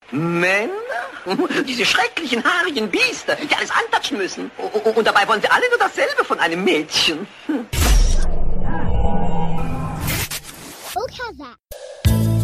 Männer? Diese schrecklichen, haarigen Biester, die alles antatschen müssen. Und dabei wollen sie alle nur dasselbe von einem Mädchen.